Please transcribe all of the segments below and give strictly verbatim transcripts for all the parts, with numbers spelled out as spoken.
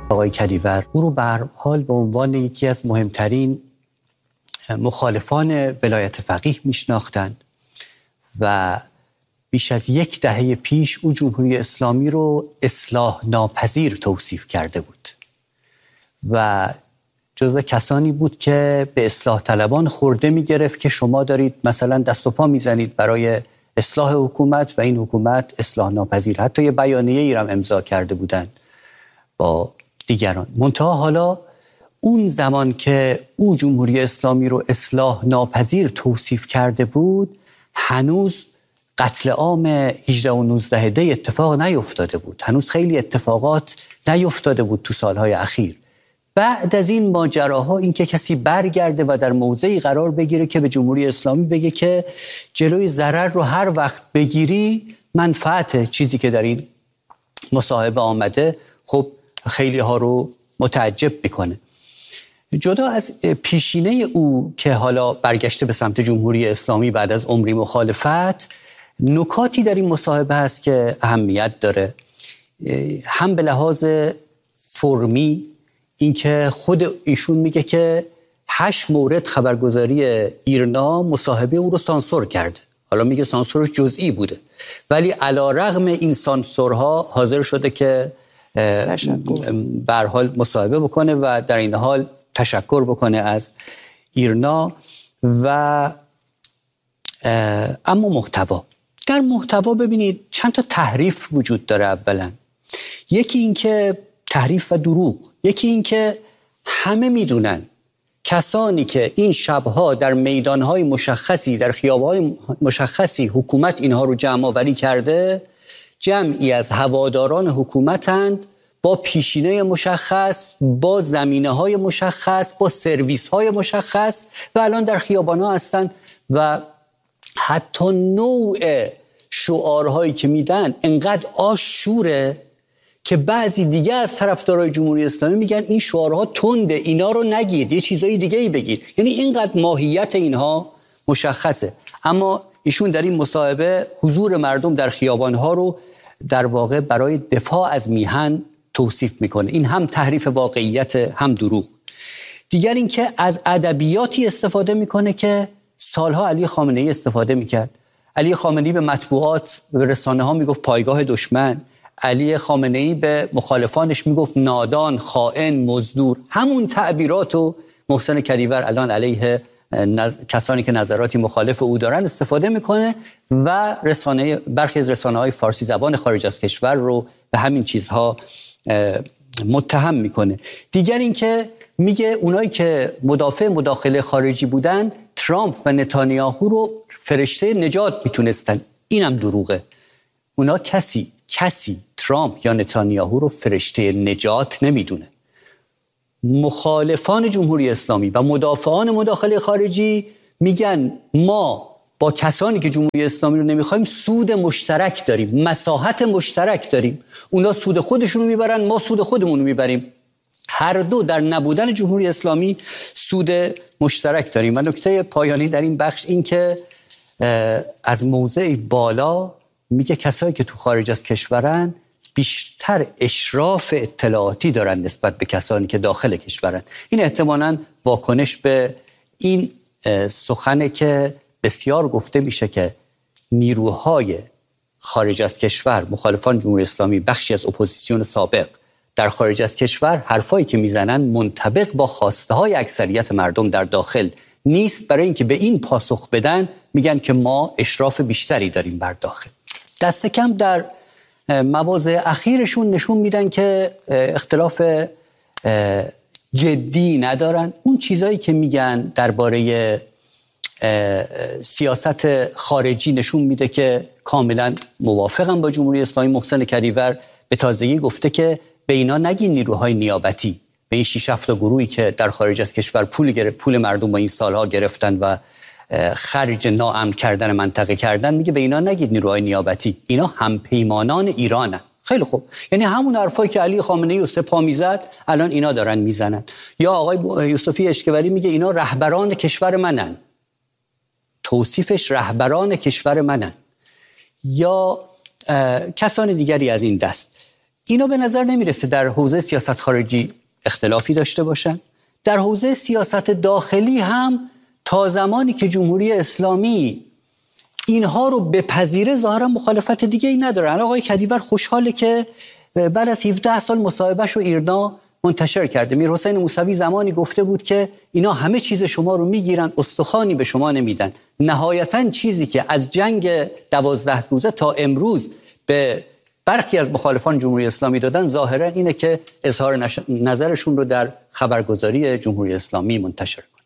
آقای کدیور او رو به هر حال به عنوان یکی از مهمترین مخالفان ولایت فقیه میشناختند و بیش از یک دهه پیش او جمهوری اسلامی رو اصلاح ناپذیر توصیف کرده بود و جزو کسانی بود که به اصلاح طلبان خورده می گرفت که شما دارید مثلا دست و پا می زنید برای اصلاح حکومت و این حکومت اصلاح ناپذیر. حتی یه بیانیه ای هم امضا کرده بودند با دیگران. منتها حالا اون زمان که او جمهوری اسلامی رو اصلاح ناپذیر توصیف کرده بود هنوز قتل عام هجده و نوزده دی اتفاق نیفتاده بود. هنوز خیلی اتفاقات نیفتاده بود تو سالهای اخیر. بعد از این ماجراها این که کسی برگرده و در موضعی قرار بگیره که به جمهوری اسلامی بگه که جلوی ضرر رو هر وقت بگیری منفعت، چیزی که در این مصاحبه آمده، خب خیلی ها رو متعجب میکنه. جدا از پیشینه او که حالا برگشته به سمت جمهوری اسلامی بعد از عمری مخالفت، نکاتی در این مصاحبه هست که اهمیت داره. هم به لحاظ فرمی، اینکه خود ایشون میگه که هشت مورد خبرگزاری ایرنا مصاحبه او رو سانسور کرده. حالا میگه سانسورش جزئی بوده، ولی علی رغم این سانسورها حاضر شده که به هر حال مصاحبه بکنه و در این حال تشکر بکنه از ایرنا. و اما محتوا، در محتوا ببینید چند تا تحریف وجود داره. اولا یکی این که تحریف و دروغ، یکی این که همه میدونن کسانی که این شبها در میدانهای مشخصی، در خیابانهای مشخصی حکومت اینها رو جمع آوری کرده، جمعی از هواداران حکومتند، با پیشینه مشخص، با زمینه‌های مشخص، با سرویس‌های مشخص و الان در خیابان‌ها هستن و حتی نوع شعارهایی که میدن انقدر آشوره که بعضی دیگه از طرفدارای جمهوری اسلامی میگن این شعارها تنده، اینا رو نگید، یه چیزای دیگه ای بگید. یعنی اینقدر ماهیت اینها مشخصه. اما ایشون در این مصاحبه حضور مردم در خیابان‌ها رو در واقع برای دفاع از میهن توصیف میکنه. این هم تحریف واقعیت، هم دروغ. دیگر این که از ادبیاتی استفاده میکنه که سالها علی خامنه‌ای استفاده میکرد. علی خامنه‌ای به مطبوعات، به رسانه ها میگفت پایگاه دشمن. علی خامنه‌ای به مخالفانش میگفت نادان، خائن، مزدور. همون تعبیراتو محسن کدیور الان علیه نز... کسانی که نظراتی مخالف او دارن استفاده میکنه و رسانه، برخی از رسانه‌های فارسی زبان خارج از کشور رو به همین چیزها متهم میکنه. دیگر این که میگه اونایی که مدافع مداخله خارجی بودن ترامپ و نتانیاهو رو فرشته نجات میتونستن. اینم دروغه. اونا کسی کسی ترامپ یا نتانیاهو رو فرشته نجات نمیدونه. مخالفان جمهوری اسلامی و مدافعان مداخله خارجی میگن ما با کسانی که جمهوری اسلامی رو نمیخوایم سود مشترک داریم، مصلحت مشترک داریم. اونا سود خودشون رو میبرن، ما سود خودمون رو میبریم. هر دو در نبودن جمهوری اسلامی سود مشترک داریم. و نکته پایانی در این بخش این که از موضع بالا میگه کسایی که تو خارج از کشورن بیشتر اشراف اطلاعاتی دارن نسبت به کسانی که داخل کشورن. این احتمالاً واکنش به این سخنه که بسیار گفته میشه که نیروهای خارج از کشور، مخالفان جمهوری اسلامی، بخشی از اپوزیسیون سابق در خارج از کشور، حرفایی که میزنن منطبق با خواسته های اکثریت مردم در داخل نیست. برای اینکه به این پاسخ بدن میگن که ما اشراف بیشتری داریم بر داخل. دست کم در مواضع اخیرشون نشون میدن که اختلاف جدی ندارن. اون چیزایی که میگن درباره سیاست خارجی نشون میده که کاملا موافقم با جمهوری اسلامی. محسن کدیور به تازگی گفته که به اینا نگین نیروهای نیابتی، به این شش هفت گروهی که در خارج از کشور پول گرفت، پول مردم با این سالها گرفتن و خرج ناامن کردن منطقه کردن، میگه به اینا نگید نیروهای نیابتی، اینا همپیمانان ایرانن. خیلی خوب، یعنی همون حرفایی که علی خامنه‌ای و سپاه میزد الان اینا دارن میزنن. یا آقای یوسفی اشکوری میگه اینا رهبران کشور منن، توصیفش رهبران کشور منن. یا کسان دیگری از این دست. اینا به نظر نمیرسه در حوزه سیاست خارجی اختلافی داشته باشن. در حوزه سیاست داخلی هم تا زمانی که جمهوری اسلامی اینها رو بپذیره ظاهرا مخالفت دیگه ای ندارن. آقای کدیور خوشحاله که بعد از هفده سال مصاحبهش رو ایرنا منتشر کرده. میر حسین موسوی زمانی گفته بود که اینا همه چیز شما رو میگیرن، استخوانی به شما نمیدن. نهایتاً چیزی که از جنگ دوازده روزه تا امروز به برخی از مخالفان جمهوری اسلامی دادن ظاهرا اینه که اظهار نش... نظرشون رو در خبرگزاری جمهوری اسلامی منتشر کنن.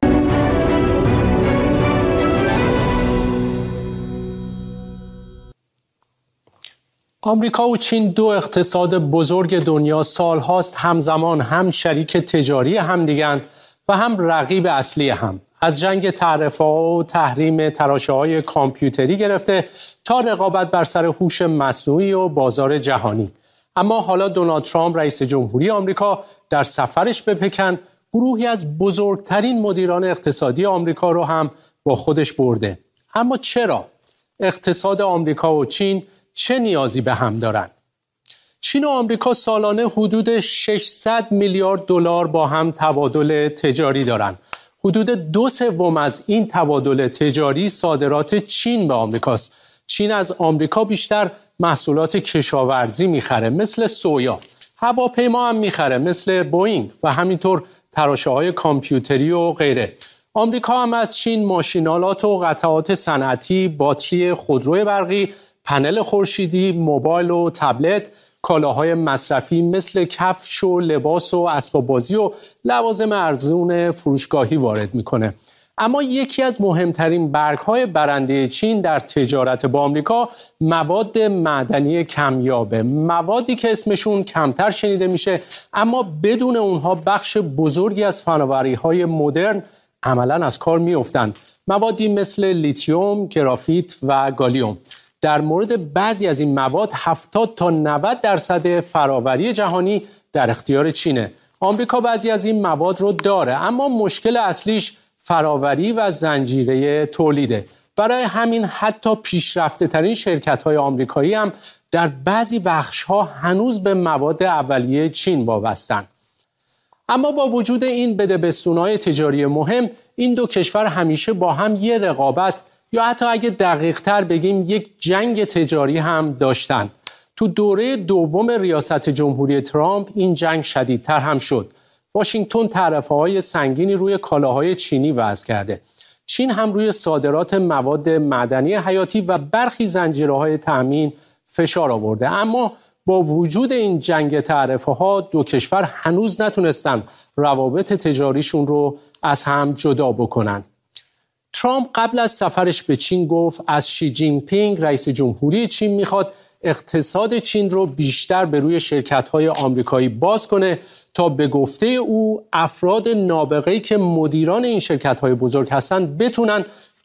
آمریکا و چین دو اقتصاد بزرگ دنیا سالهاست همزمان هم شریک تجاری همدیگن و هم رقیب اصلی هم. از جنگ تعرفه‌ها و تحریم تراشه‌های کامپیوتری گرفته تا رقابت بر سر هوش مصنوعی و بازار جهانی. اما حالا دونالد ترامپ رئیس جمهوری آمریکا در سفرش به پکن گروهی از بزرگترین مدیران اقتصادی آمریکا رو هم با خودش برده. اما چرا؟ اقتصاد آمریکا و چین چه نیازی به هم دارن؟ چین و آمریکا سالانه حدود ششصد میلیارد دلار با هم تبادل تجاری دارن. حدود دو سوم از این تبادل تجاری صادرات چین به آمریکاست. چین از آمریکا بیشتر محصولات کشاورزی میخره مثل سویا، هواپیما هم میخره مثل بوئینگ و همینطور تراشه‌های کامپیوتری و غیره. آمریکا هم از چین ماشینالات و قطعات صنعتی، باتری خودرو برقی، پنل خورشیدی، موبایل و تبلت، کالاهای مصرفی مثل کفش و لباس و اسباب بازی و لوازم ارزون فروشگاهی وارد میکنه. اما یکی از مهمترین برگ‌های برنده چین در تجارت با آمریکا مواد معدنی کمیابه، موادی که اسمشون کمتر شنیده میشه اما بدون اونها بخش بزرگی از فناوری‌های مدرن عملاً از کار میافتند. موادی مثل لیتیوم، گرافیت و گالیوم. در مورد بعضی از این مواد هفتاد تا نود درصد فراوری جهانی در اختیار چینه. آمریکا بعضی از این مواد رو داره اما مشکل اصلیش فراوری و زنجیره تولیده. برای همین حتی پیشرفته ترین شرکت های آمریکایی هم در بعضی بخش ها هنوز به مواد اولیه چین وابستن. اما با وجود این بدبستون‌های تجاری مهم، این دو کشور همیشه با هم یه رقابت یا حتی اگه دقیق تر بگیم یک جنگ تجاری هم داشتن. تو دوره دوم ریاست جمهوری ترامپ این جنگ شدیدتر هم شد. واشنگتن تعرفه‌های سنگینی روی کالاهای چینی وضع کرده. چین هم روی صادرات مواد معدنی حیاتی و برخی زنجیره‌های تأمین فشار آورده. اما با وجود این جنگ تعرفه‌ها دو کشور هنوز نتونستن روابط تجاریشون رو از هم جدا بکنن. ترامپ قبل از سفرش به چین گفت از شی جین پینگ رئیس جمهوری چین میخواد اقتصاد چین رو بیشتر به روی شرکت‌های آمریکایی باز کنه تا به گفته او افراد نابغه‌ای که مدیران این شرکت‌های بزرگ هستن بتونن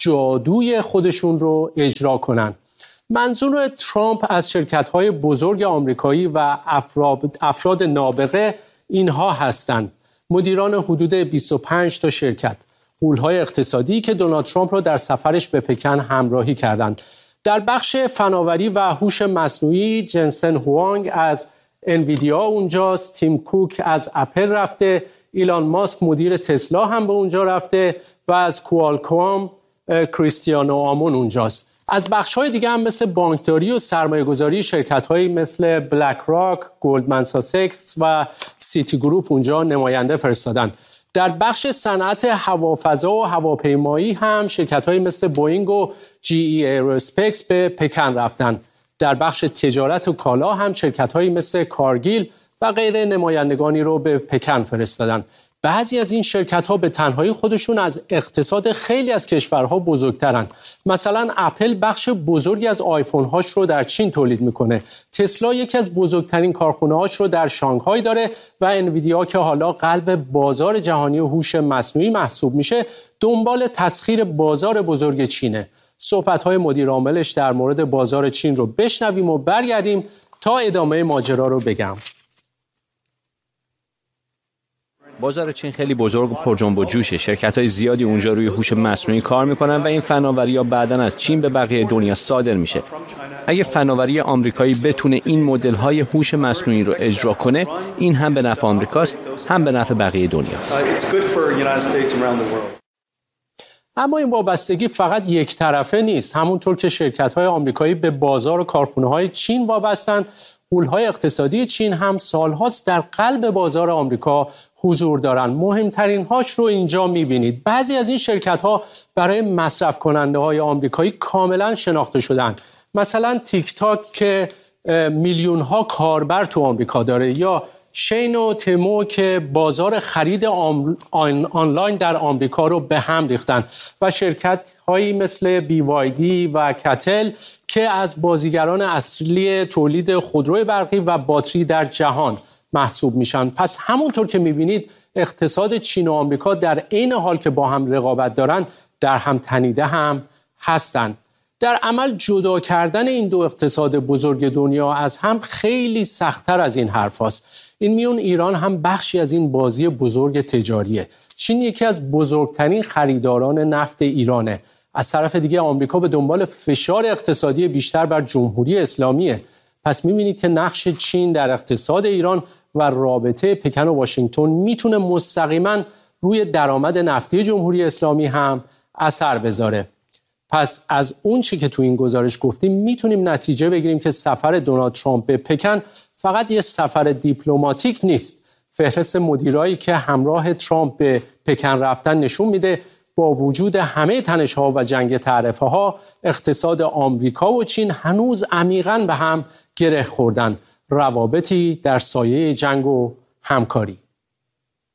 جادوی خودشون رو اجرا کنن. منظور ترامپ از شرکت‌های بزرگ آمریکایی و افراد, افراد نابغه اینها هستند. مدیران حدود بیست و پنج تا شرکت، غول‌های اقتصادی که دونالد ترامپ را در سفرش به پکن همراهی کردند. در بخش فناوری و هوش مصنوعی جنسن هوانگ از انویدیا اونجاست، تیم کوک از اپل رفته، ایلان ماسک مدیر تسلا هم به اونجا رفته و از کوالکام کریستیانو آمون اونجاست. از بخش‌های دیگه هم مثل بانکداری و سرمایه‌گذاری شرکت‌هایی مثل بلک راک، گلدمن ساسکس و سیتی گروپ اونجا نماینده فرستادن. در بخش صنعت هوافضا و هواپیمایی هم شرکت‌هایی مثل بوئینگ و جی ای ایرواسپیس به پکن رفتن. در بخش تجارت و کالا هم شرکت‌هایی مثل کارگیل و غیره نمایندگانی رو به پکن فرستادن. بعضی از این شرکت‌ها به تنهایی خودشون از اقتصاد خیلی از کشورها بزرگترن. مثلا اپل بخش بزرگی از آیفون‌هاش رو در چین تولید میکنه. تسلا یکی از بزرگترین کارخونه‌هاش رو در شانگهای داره و انویدیا که حالا قلب بازار جهانی هوش مصنوعی محسوب میشه، دنبال تسخیر بازار بزرگ چینه. صحبت‌های مدیر عاملش در مورد بازار چین رو بشنویم و برگردیم تا ادامه ماجرا رو بگم. بازار چین خیلی بزرگ و پر جنب و جوشه. شرکت‌های زیادی اونجا روی هوش مصنوعی کار میکنن و این فناوری‌ها بعداً از چین به بقیه دنیا صادر میشه. اگه فناوری آمریکایی بتونه این مدل‌های هوش مصنوعی رو اجرا کنه، این هم به نفع آمریکاست، هم به نفع بقیه دنیاست. اما این وابستگی فقط یک طرفه نیست. همونطور که شرکت‌های آمریکایی به بازار و کارخونه‌های چین وابستن، غول‌های اقتصادی چین هم سال‌هاست در قلب بازار آمریکا حضور دارن. مهمترین هاش رو اینجا می‌بینید. بعضی از این شرکت‌ها برای مصرف کننده‌های آمریکایی کاملاً شناخته شدن. مثلا تیک تاک که میلیون‌ها کاربر تو آمریکا داره، یا شین و تمو که بازار خرید آنلاین در آمریکا رو به هم ریختن، و شرکت‌هایی مثل بی وای دی و کتل که از بازیگران اصلی تولید خودروی برقی و باتری در جهان محسوب میشن. پس همونطور که میبینید اقتصاد چین و آمریکا در عین حال که با هم رقابت دارن، در هم تنیده هم هستند. در عمل جدا کردن این دو اقتصاد بزرگ دنیا از هم خیلی سخت‌تر از این حرف هست. این میون ایران هم بخشی از این بازی بزرگ تجاریه. چین یکی از بزرگترین خریداران نفت ایرانه. از طرف دیگه آمریکا به دنبال فشار اقتصادی بیشتر بر جمهوری اسلامیه. پس می‌بینید که نقش چین در اقتصاد ایران و رابطه پکن و واشنگتن میتونه مستقیما روی درآمد نفتی جمهوری اسلامی هم اثر بذاره. پس از اون چی که تو این گزارش گفتیم میتونیم نتیجه بگیریم که سفر دونالد ترامپ به پکن فقط یه سفر دیپلماتیک نیست. فهرست مدیرایی که همراه ترامپ به پکن رفتن نشون میده با وجود همه تنش‌ها و جنگ تعرفه‌ها، اقتصاد آمریکا و چین هنوز عمیقاً به هم گره خوردن. روابطی در سایه جنگ و همکاری.